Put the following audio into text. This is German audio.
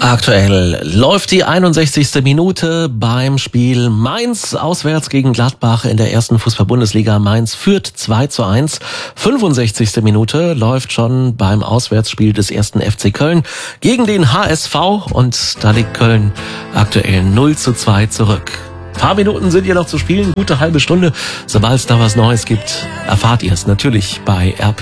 Aktuell läuft die 61. Minute beim Spiel Mainz auswärts gegen Gladbach in der ersten Fußball-Bundesliga. Mainz führt 2:1. 65. Minute läuft schon beim Auswärtsspiel des ersten FC Köln gegen den HSV und da liegt Köln aktuell 0:2 zurück. Ein paar Minuten sind hier noch zu spielen, gute halbe Stunde. Sobald es da was Neues gibt, erfahrt ihr es natürlich bei RP.